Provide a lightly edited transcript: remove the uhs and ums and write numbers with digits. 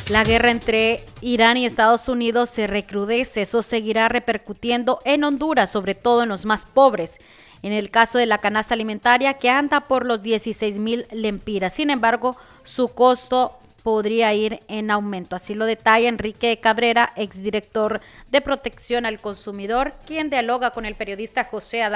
La guerra entre Irán y Estados Unidos se recrudece. Eso seguirá repercutiendo en Honduras, sobre todo en los más pobres. En el caso de la canasta alimentaria, que anda por los 16,000 lempiras. Sin embargo, su costo podría ir en aumento. Así lo detalla Enrique Cabrera, exdirector de Protección al Consumidor, quien dialoga con el periodista José Adán